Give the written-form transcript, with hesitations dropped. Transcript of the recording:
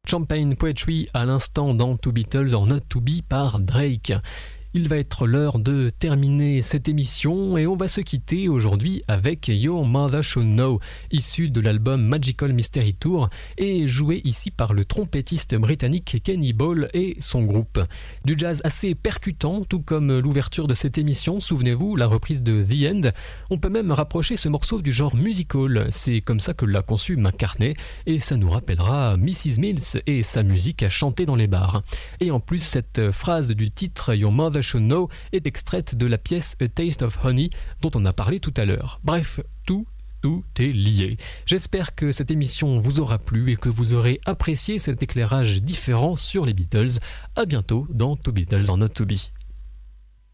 Champagne Poetry à l'instant dans Two Beatles or Not To Be par Drake. Il va être l'heure de terminer cette émission et on va se quitter aujourd'hui avec Your Mother Should Know, issu de l'album Magical Mystery Tour et joué ici par le trompettiste britannique Kenny Ball et son groupe. Du jazz assez percutant, tout comme l'ouverture de cette émission, souvenez-vous, la reprise de The End. On peut même rapprocher ce morceau du genre musical, c'est comme ça que l'a conçu McCartney et ça nous rappellera Mrs. Mills et sa musique à chanter dans les bars. Et en plus, cette phrase du titre Your Mother Should Know est extraite de la pièce A Taste of Honey dont on a parlé tout à l'heure. Bref, tout est lié. J'espère que cette émission vous aura plu et que vous aurez apprécié cet éclairage différent sur les Beatles. À bientôt dans Two Beatles or Not To Be.